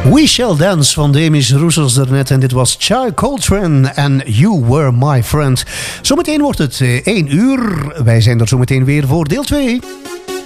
We Shall Dance van Demis Roussos daarnet. En dit was Chai Coltrane en You Were My Friend. Zometeen wordt het 1 uur. Wij zijn er zometeen weer voor deel 2.